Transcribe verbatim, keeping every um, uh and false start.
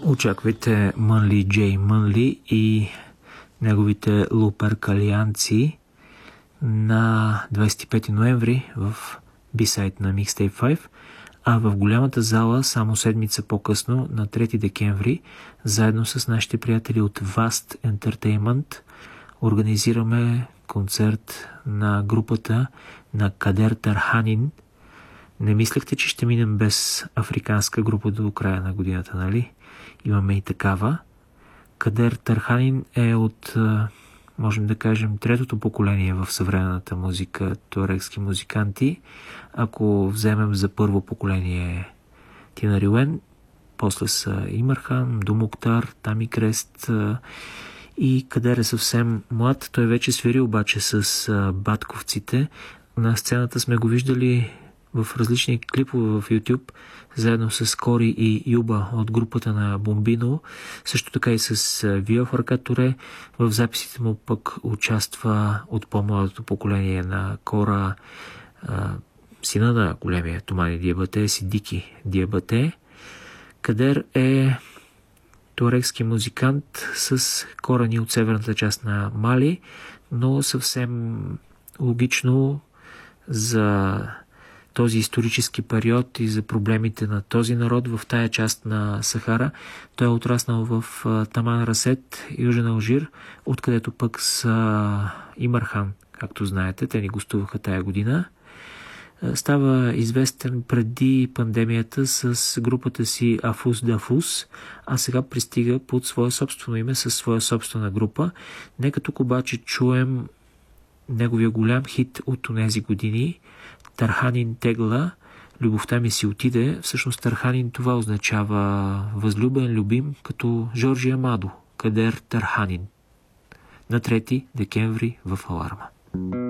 Очаквайте Мънли Джей Мънли и неговите луперкалианци на двадесет и пети ноември в B-сайт на Mixtape пет, а в голямата зала само седмица по-късно на трети декември, заедно с нашите приятели от Vast Entertainment, организираме концерт на групата на Кадер Тарханин. Не мислехте, че ще минем без африканска група до края на годината, нали? Имаме и такава. Кадер Тарханин е от, можем да кажем, третото поколение в съвременната музика, туарегски музиканти. Ако вземем за първо поколение Тина Рилен, после са Имърхан, Думуктар, Тами Крест и Кадер е съвсем млад. Той вече свири обаче с батковците. На сцената сме го виждали в различни клипове в YouTube, заедно с Кори и Юба от групата на Бомбино, също така и с Вио Фаркатуре. В записите му пък участва от по-младото поколение на Кора, а, сина на големия Томани Диабате, Сидики Диабате. Кадер е туарегски музикант с корени от северната част на Мали, но съвсем логично за този исторически период и за проблемите на този народ в тая част на Сахара. Той е отраснал в Таман Расет, Южен Алжир, откъдето пък са Имърхан, както знаете, те ни гостуваха тая година. Става известен преди пандемията с групата си Афус Дафус, а сега пристига под свое собствено име, със своя собствена група. Нека тук обаче чуем неговия голям хит от тези години, Тарханин Тегла, любовта ми си отиде. Всъщност Тарханин това означава възлюбен, любим, като Жоржи Амадо, Кадер Тарханин. На трети декември в Аларма.